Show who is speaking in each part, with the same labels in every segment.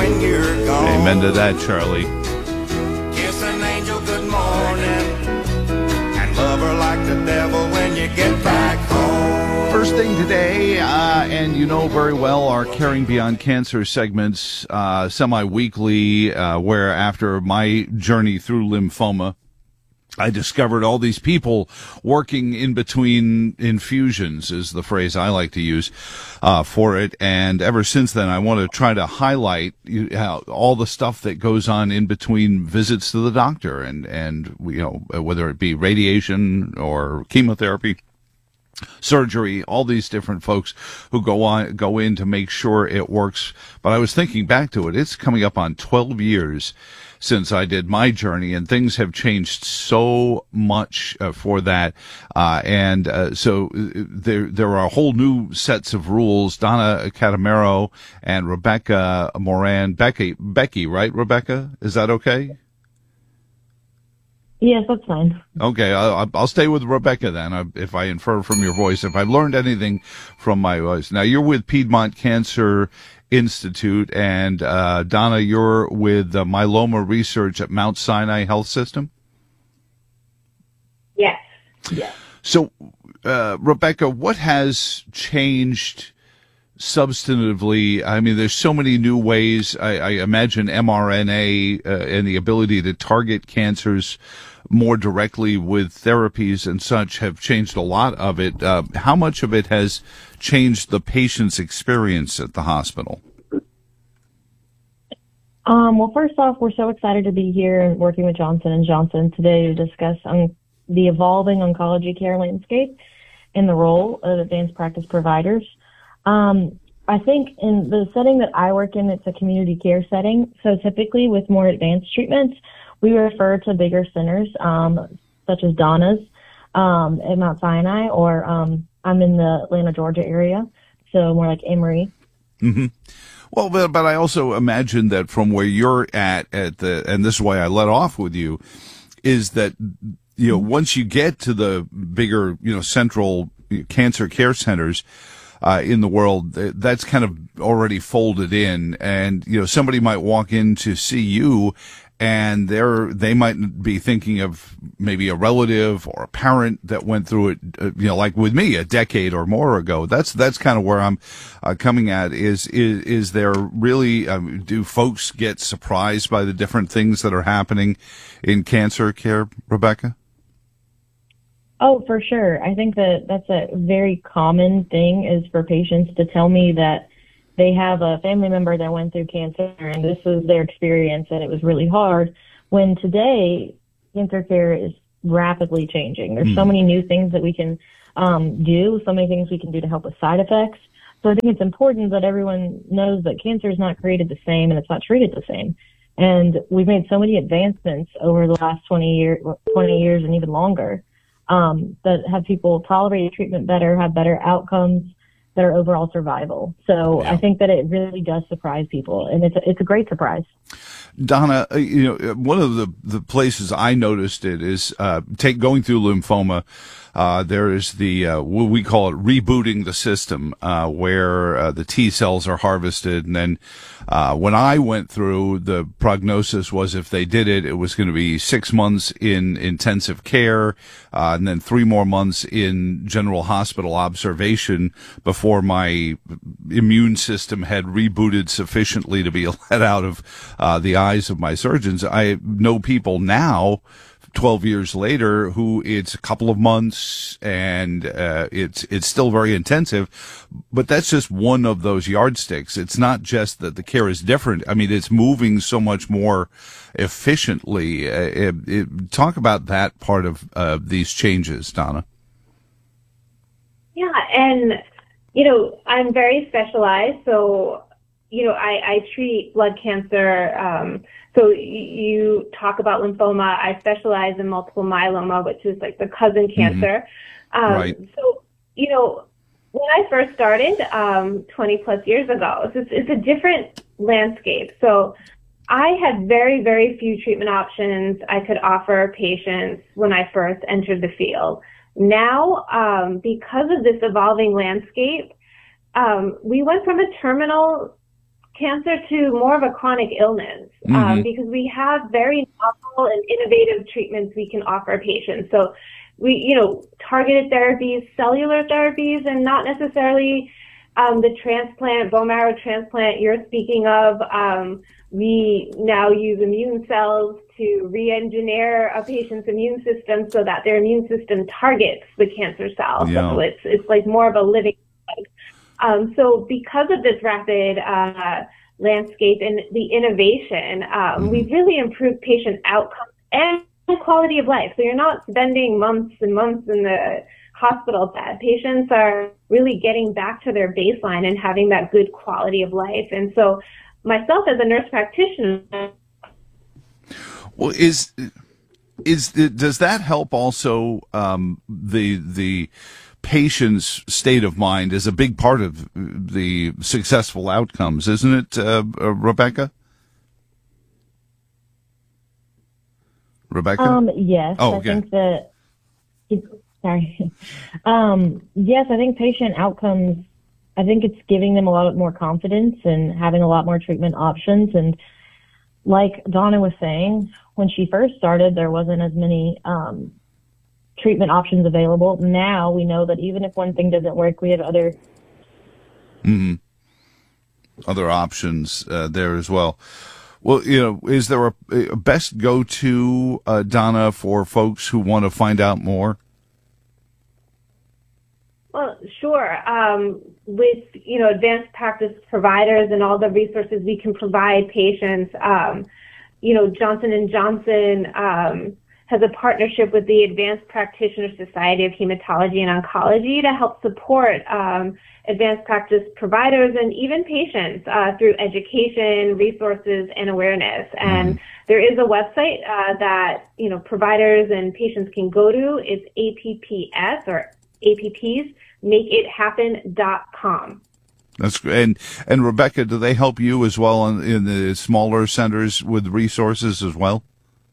Speaker 1: when you're gone.
Speaker 2: Amen to that, Charlie.
Speaker 1: Kiss an angel good morning and love her like the devil when you get back home.
Speaker 2: First thing today, and you know very well our Caring Beyond Cancer segments, semi-weekly, where after my journey through lymphoma, I discovered all these people working in between infusions is the phrase I like to use for it. And ever since then, I want to try to highlight all the stuff that goes on in between visits to the doctor and whether it be radiation or chemotherapy, surgery, all these different folks who go in to make sure it works. But I was thinking back to it. It's coming up on 12 years since I did my journey, and things have changed so much for that. So there are a whole new sets of rules. Donna Catamero and Rebecca Moran, Becky, right? Rebecca, is that okay?
Speaker 3: Yes, that's fine.
Speaker 2: Okay, I'll stay with Rebecca then, if I infer from your voice, if I've learned anything from my voice. Now, you're with Piedmont Cancer Institute, and Donna, you're with myeloma research at Mount Sinai Health System?
Speaker 3: Yes. Yes.
Speaker 2: So, Rebecca, what has changed substantively? I mean, there's so many new ways. I imagine mRNA and the ability to target cancers more directly with therapies and such have changed a lot of it. How much of it has changed the patient's experience at the hospital?
Speaker 3: Well, first off, we're so excited to be here and working with Johnson & Johnson today to discuss the evolving oncology care landscape and the role of advanced practice providers. I think in the setting that I work in, it's a community care setting. So typically with more advanced treatments, we refer to bigger centers, such as Donna's at Mount Sinai, or I'm in the Atlanta, Georgia area, so more like Emory.
Speaker 2: Mm-hmm. Well, but I also imagine that from where you're at and this is why I let off with you, is that, once you get to the bigger, central cancer care centers, in the world, that's kind of already folded in, and somebody might walk in to see you, and they might be thinking of maybe a relative or a parent that went through it, like with me a decade or more ago. That's kind of where I'm coming at. Is there really do folks get surprised by the different things that are happening in cancer care, Rebecca?
Speaker 3: Oh, for sure. I think that that's a very common thing is for patients to tell me that they have a family member that went through cancer and this was their experience and it was really hard, when today cancer care is rapidly changing. There's so many new things that we can do, so many things we can do to help with side effects. So I think it's important that everyone knows that cancer is not created the same and it's not treated the same. And we've made so many advancements over the last 20 years and even longer. That have people tolerate treatment better, have better outcomes, better overall survival. So yeah. I think that it really does surprise people, and it's a great surprise.
Speaker 2: Donna, one of the places I noticed it is going through lymphoma. There is the what we call it rebooting the system, where the T cells are harvested, and then when I went through, the prognosis was if they did it, it was going to be 6 months in intensive care, and then 3 more months in general hospital observation before my immune system had rebooted sufficiently to be let out of the eyes of my surgeons. I know people now, 12 years later, who it's a couple of months and it's still very intensive, but that's just one of those yardsticks. It's not just that the care is different. I mean, it's moving so much more efficiently. Talk about that part of these changes, Donna.
Speaker 4: Yeah, and I'm very specialized, so I treat blood cancer. So you talk about lymphoma. I specialize in multiple myeloma, which is like the cousin cancer.
Speaker 2: Right.
Speaker 4: So, when I first started 20 plus years ago, it's a different landscape. So I had very, very few treatment options I could offer patients when I first entered the field. Now, because of this evolving landscape, we went from a terminal cancer to more of a chronic illness, because we have very novel and innovative treatments we can offer patients. So we, targeted therapies, cellular therapies, and not necessarily the transplant, bone marrow transplant you're speaking of. We now use immune cells to re-engineer a patient's immune system so that their immune system targets the cancer cell.
Speaker 2: Yeah.
Speaker 4: So it's like more of a living drug. So because of this rapid landscape and the innovation, we've really improved patient outcomes and quality of life. So you're not spending months and months in the hospital bed. Patients are really getting back to their baseline and having that good quality of life. And so myself as a nurse practitioner.
Speaker 2: Well, does that help also the patient's state of mind is a big part of the successful outcomes, isn't it, Rebecca?
Speaker 3: Yes.
Speaker 2: Oh, okay.
Speaker 3: I think that. Sorry. Yes, I think patient outcomes. I think it's giving them a lot more confidence and having a lot more treatment options. And like Donna was saying, when she first started, there wasn't as many treatment options available. Now we know that even if one thing doesn't work, we have other
Speaker 2: options there as well. Well, is there a best go-to, Donna, for folks who want to find out more?
Speaker 4: Well, sure. With, advanced practice providers and all the resources we can provide patients, Johnson & Johnson has a partnership with the Advanced Practitioner Society of Hematology and Oncology to help support advanced practice providers and even patients through education, resources, and awareness. And there is a website that, providers and patients can go to. It's APPS or APPs, makeithappen.com.
Speaker 2: That's great. And Rebecca, do they help you as well in the smaller centers with resources as well?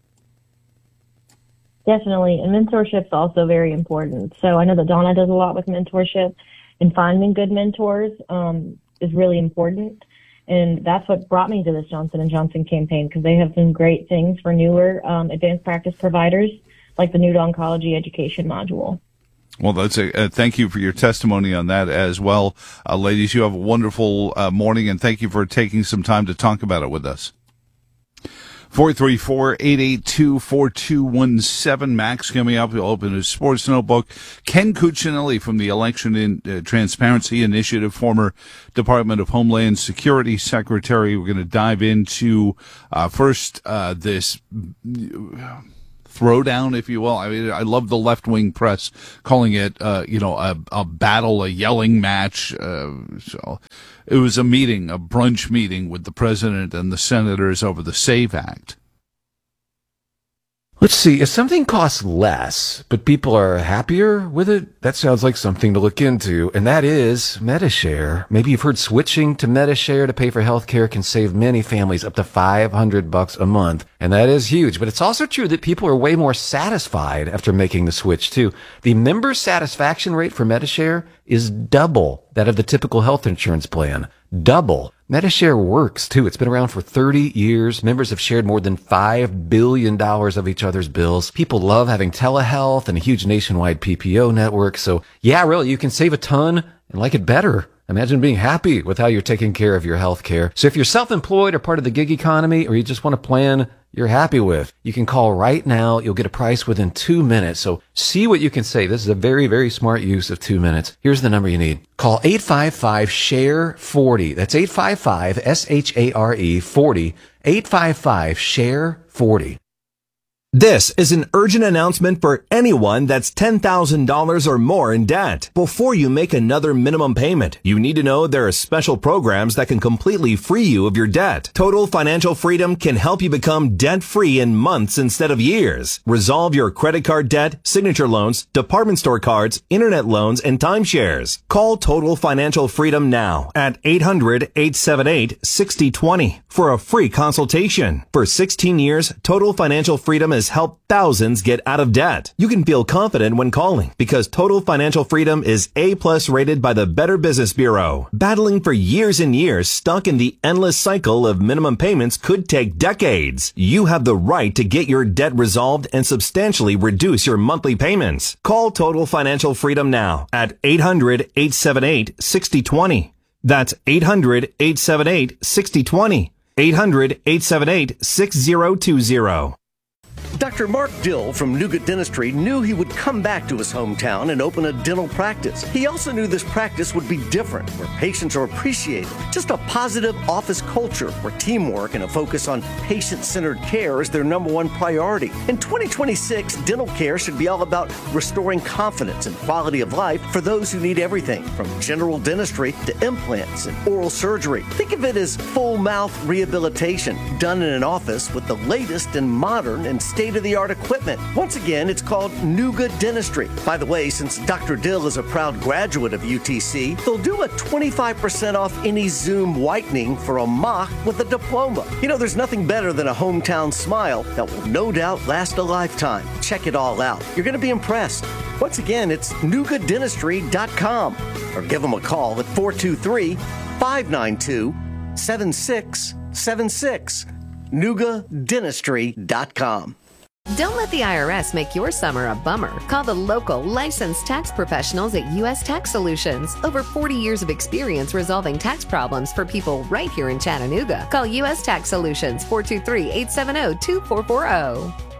Speaker 3: Definitely. And mentorship's also very important. So I know that Donna does a lot with mentorship, and finding good mentors is really important. And that's what brought me to this Johnson & Johnson campaign, because they have some great things for newer advanced practice providers, like the New to Oncology education module.
Speaker 2: Well, that's thank you for your testimony on that as well. Ladies, you have a wonderful morning, and thank you for taking some time to talk about it with us. 434-882-4217. Max coming up. We'll open his sports notebook. Ken Cuccinelli from the Election Transparency Initiative, former Department of Homeland Security Secretary. We're going to dive into first this throwdown, if you will. I mean, I love the left-wing press calling it, a battle, a yelling match. So it was a brunch meeting with the president and the senators over the SAVE Act.
Speaker 5: Let's see, if something costs less, but people are happier with it, that sounds like something to look into, and that is Medi-Share. Maybe you've heard switching to Medi-Share to pay for healthcare can save many families up to $500 a month, and that is huge. But it's also true that people are way more satisfied after making the switch, too. The member satisfaction rate for Medi-Share is double that of the typical health insurance plan. Double. Medi-Share works, too. It's been around for 30 years. Members have shared more than $5 billion of each other's bills. People love having telehealth and a huge nationwide PPO network. So, yeah, really, you can save a ton and like it better. Imagine being happy with how you're taking care of your health care. So if you're self-employed or part of the gig economy, or you just want a plan you're happy with, you can call right now. You'll get a price within 2 minutes. So see what you can save. This is a very, very smart use of 2 minutes. Here's the number you need. Call 855-SHARE-40. That's 855-SHARE-40. 855-SHARE-40.
Speaker 6: This is an urgent announcement for anyone that's $10,000 or more in debt. Before you make another minimum payment, you need to know there are special programs that can completely free you of your debt. Total Financial Freedom can help you become debt-free in months instead of years. Resolve your credit card debt, signature loans, department store cards, internet loans, and timeshares. Call Total Financial Freedom now at 800-878-6020 for a free consultation. For 16 years, Total Financial Freedom has helped thousands get out of debt. You can feel confident when calling because Total Financial Freedom is A+ rated by the Better Business Bureau. Battling for years and years, stuck in the endless cycle of minimum payments could take decades. You have the right to get your debt resolved and substantially reduce your monthly payments. Call Total Financial Freedom now at 800-878-6020. That's 800-878-6020. 800-878-6020.
Speaker 7: Dr. Mark Dill from Nuga Dentistry knew he would come back to his hometown and open a dental practice. He also knew this practice would be different, where patients are appreciated. Just a positive office culture where teamwork and a focus on patient-centered care is their number one priority. In 2026, dental care should be all about restoring confidence and quality of life for those who need everything, from general dentistry to implants and oral surgery. Think of it as full mouth rehabilitation done in an office with the latest and modern and state-of-the-art equipment. Once again, it's called Nuga Dentistry. By the way, since Dr. Dill is a proud graduate of UTC, they'll do a 25% off any Zoom whitening for a mock with a diploma. You know, there's nothing better than a hometown smile that will no doubt last a lifetime. Check it all out. You're going to be impressed. Once again, it's NugaDentistry.com or give them a call at 423-592-7676. NugaDentistry.com.
Speaker 8: Don't let the IRS make your summer a bummer. Call the local licensed tax professionals at U.S. Tax Solutions. Over 40 years of experience resolving tax problems for people right here in Chattanooga. Call U.S. Tax Solutions, 423-870-2440.